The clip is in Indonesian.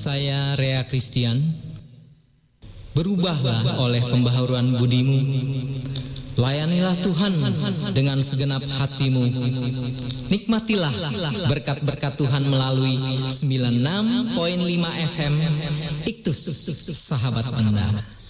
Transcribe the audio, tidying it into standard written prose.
saya Rea Christian. Berubahlah oleh pembaharuan budimu. Layanilah Tuhan dengan segenap hatimu. Nikmatilah berkat-berkat Tuhan melalui 96.5 FM Iktus, sahabat Anda.